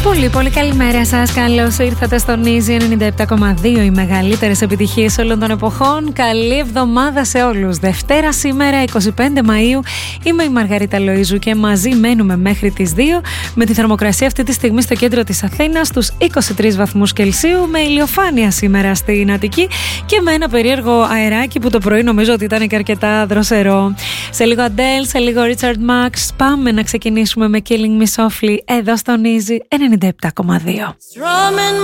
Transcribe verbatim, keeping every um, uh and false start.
Πολύ πολύ καλημέρα σας, καλώς ήρθατε στον Easy ενενήντα επτά κόμμα δύο, οι μεγαλύτερες επιτυχίες όλων των εποχών. Καλή εβδομάδα σε όλους. Δευτέρα σήμερα, εικοστή πέμπτη Μαΐου, είμαι η Μαργαρίτα Λοΐζου και μαζί μένουμε μέχρι τις δύο με τη θερμοκρασία αυτή τη στιγμή στο κέντρο της Αθήνας στους είκοσι τρεις βαθμούς Κελσίου, με ηλιοφάνεια σήμερα στην Αττική και με ένα περίεργο αεράκι που το πρωί νομίζω ότι ήταν και αρκετά δροσερό. Σε λίγο Adele, σε λίγο Richard Marx. Πάμε να ξεκινήσουμε με Killing Me Softly εδώ στον Easy ενενήντα επτά κόμμα δύο.